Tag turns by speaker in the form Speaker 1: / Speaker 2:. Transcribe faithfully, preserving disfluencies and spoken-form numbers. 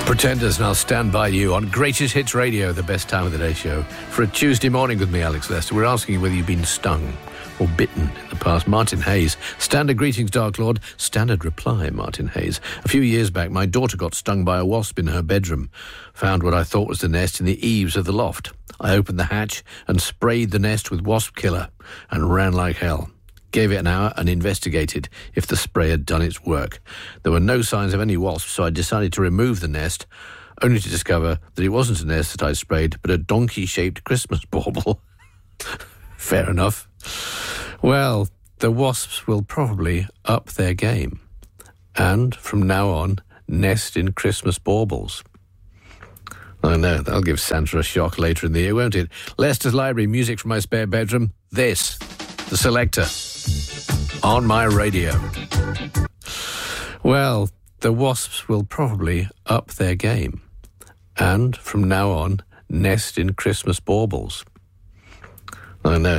Speaker 1: Pretenders, and I'll stand by you on Greatest Hits Radio, the best time of the day show. For a Tuesday morning with me, Alex Lester, we're asking you whether you've been stung or bitten in the past. Martin Hayes. Standard greetings, Dark Lord. Standard reply, Martin Hayes. A few years back, my daughter got stung by a wasp in her bedroom. Found what I thought was the nest in the eaves of the loft. I opened the hatch and sprayed the nest with wasp killer and ran like hell. Gave it an hour and investigated if the spray had done its work. There were no signs of any wasps, so I decided to remove the nest, only to discover that it wasn't a nest that I sprayed, but a donkey-shaped Christmas bauble. Fair enough. Well, the wasps will probably up their game, and from now on, nest in Christmas baubles. I know, that'll give Santa a shock later in the year, won't it? Leicester's Library, music from my spare bedroom. This, The Selector, on my radio. Well, the wasps will probably up their game, and from now on, nest in Christmas baubles. I know.